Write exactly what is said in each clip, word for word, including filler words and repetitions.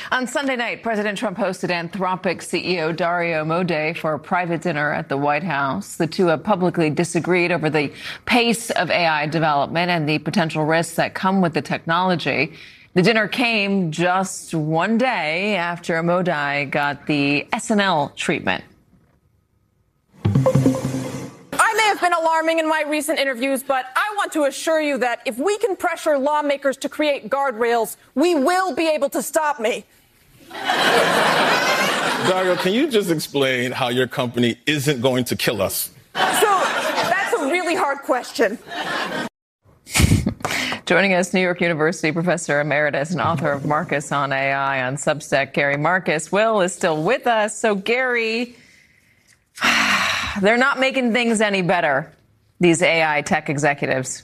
On Sunday night, President Trump hosted Anthropic C E O Dario Amodei for a private dinner at the White House. The two have publicly disagreed over the pace of A I development and the potential risks that come with the technology. The dinner came just one day after Amodei got the S N L treatment. I may have been alarming in my recent interviews, but I want to assure you that if we can pressure lawmakers to create guardrails, we will be able to stop me. Dario, can you just explain how your company isn't going to kill us? So that's a really hard question. Joining us, New York University professor emeritus and author of Marcus on A I on Substack, Gary Marcus. Will is still with us. So, Gary, they're not making things any better, these A I tech executives.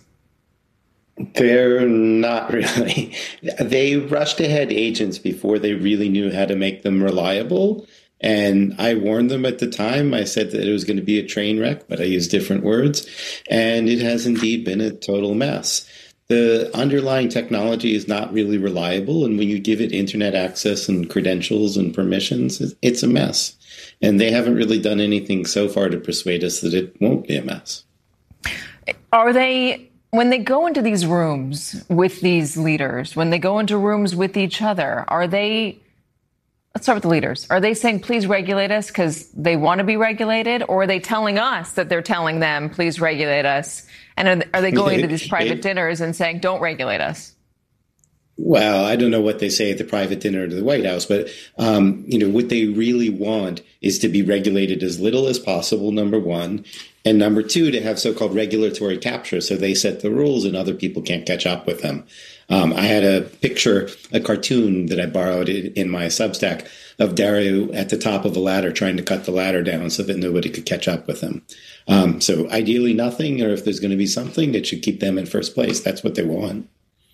They're not really. They rushed ahead agents before they really knew how to make them reliable. And I warned them at the time. I said that it was going to be a train wreck, but I used different words. And it has indeed been a total mess. The underlying technology is not really reliable. And when you give it internet access and credentials and permissions, it's a mess. And they haven't really done anything so far to persuade us that it won't be a mess. Are they, when they go into these rooms with these leaders, when they go into rooms with each other, are they, let's start with the leaders, are they saying, please regulate us because they want to be regulated? Or are they telling us that they're telling them, please regulate us? And are, are they going to these private dinners and saying, don't regulate us? Well, I don't know what they say at the private dinner to the White House, but, um, you know, what they really want is to be regulated as little as possible, number one. And number two, to have so-called regulatory capture. So they set the rules and other people can't catch up with them. Um, I had a picture, a cartoon that I borrowed in my Substack of Dario at the top of a ladder trying to cut the ladder down so that nobody could catch up with him. Um, so ideally nothing, or if there's going to be something, it should keep them in first place. That's what they want.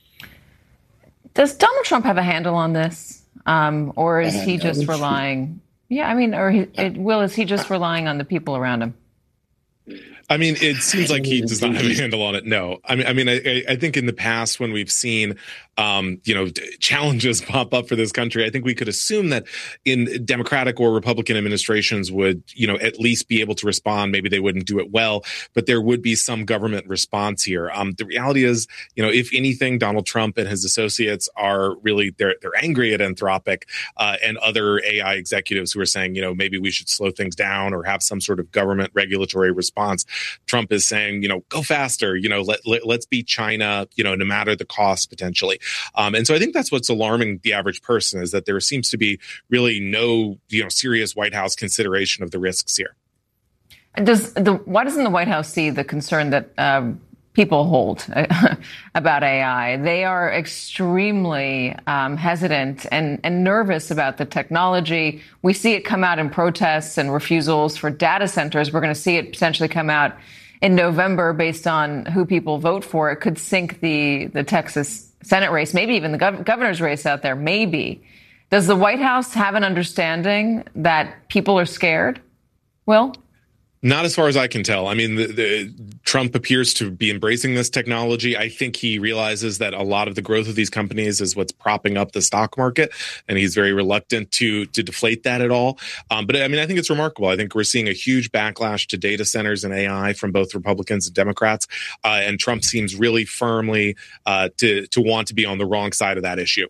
Does Donald Trump have a handle on this? Um, or is he just relying? Yeah, I mean, or he, it, Will, is he just relying on the people around him? I mean, it seems like he does not have a handle on it. No, I mean, I mean, I, I think in the past when we've seen, um, you know, challenges pop up for this country, I think we could assume that in Democratic or Republican administrations would, you know, at least be able to respond. Maybe they wouldn't do it well, but there would be some government response here. Um, the reality is, you know, if anything, Donald Trump and his associates are really they're they're angry at Anthropic uh, and other A I executives who are saying, you know, maybe we should slow things down or have some sort of government regulatory response. Trump is saying, you know, go faster, you know, let, let, let's beat China, you know, no matter the cost potentially. Um, and so I think that's what's alarming the average person is that there seems to be really no, you know, serious White House consideration of the risks here. Does the why doesn't the White House see the concern that um, people hold about A I? They are extremely um, hesitant and, and nervous about the technology. We see it come out in protests and refusals for data centers. We're going to see it potentially come out in November based on who people vote for. It could sink the, the Texas Senate race, maybe even the gov- governor's race out there, maybe. Does the White House have an understanding that people are scared? Will? Not as far as I can tell. I mean, the, the, Trump appears to be embracing this technology. I think he realizes that a lot of the growth of these companies is what's propping up the stock market, and he's very reluctant to to deflate that at all. Um, but I mean, I think it's remarkable. I think we're seeing a huge backlash to data centers and A I from both Republicans and Democrats, uh, and Trump seems really firmly uh, to to want to be on the wrong side of that issue.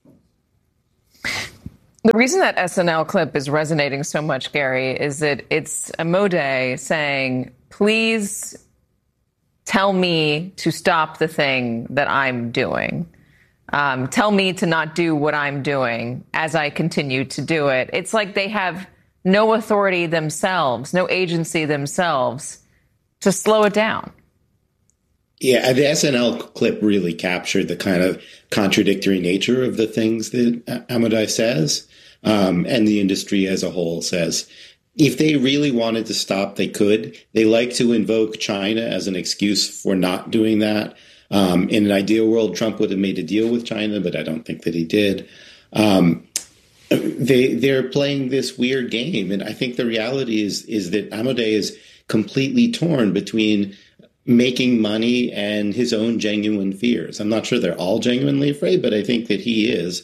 The reason that S N L clip is resonating so much, Gary, is that it's Amodei saying, please tell me to stop the thing that I'm doing. Um, tell me to not do what I'm doing as I continue to do it. It's like they have no authority themselves, no agency themselves to slow it down. Yeah, the S N L clip really captured the kind of contradictory nature of the things that Amodei says, um, and the industry as a whole says. If they really wanted to stop, they could. They like to invoke China as an excuse for not doing that. Um, in an ideal world, Trump would have made a deal with China, but I don't think that he did. Um, they, they're playing this weird game. And I think the reality is, is that Amodei is completely torn between making money and his own genuine fears. I'm not sure they're all genuinely afraid, but I think that he is.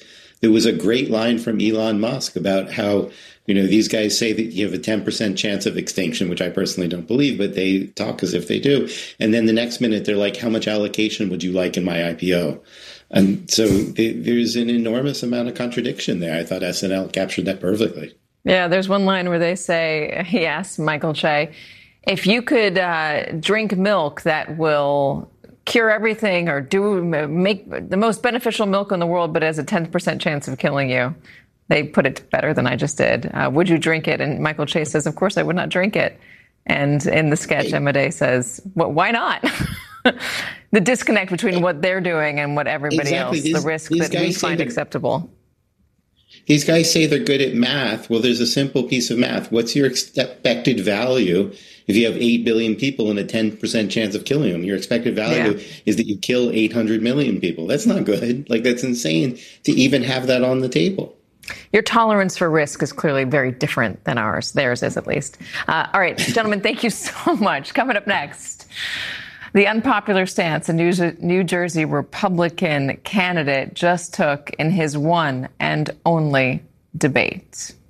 There was a great line from Elon Musk about how, you know, these guys say that you have a ten percent chance of extinction, which I personally don't believe, but they talk as if they do. And then the next minute, they're like, how much allocation would you like in my I P O? And so they, there's an enormous amount of contradiction there. I thought S N L captured that perfectly. Yeah, there's one line where they say, he asks Michael Che, if you could uh, drink milk that will cure everything or do make the most beneficial milk in the world, but has a ten percent chance of killing you. They put it better than I just did. Uh, would you drink it? And Michael Che says, of course I would not drink it. And in the sketch, Emma Day says, well, why not? The disconnect between what they're doing and what everybody exactly. else, these, the risk that we find acceptable. These guys say they're good at math. Well, there's a simple piece of math. What's your expected value if you have eight billion people and a ten percent chance of killing them? Your expected value yeah. is that you kill eight hundred million people. That's not good. Like, that's insane to even have that on the table. Your tolerance for risk is clearly very different than ours. Theirs is, at least. Uh, all right, gentlemen, thank you so much. Coming up next, the unpopular stance a New Jersey Republican candidate just took in his one and only debate.